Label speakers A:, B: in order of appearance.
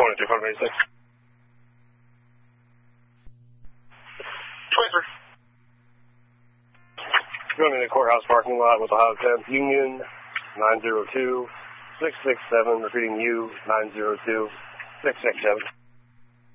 A: 2286. 23.
B: Going in the courthouse parking lot with Ohio 10, Union 902 667, repeating U 902 667.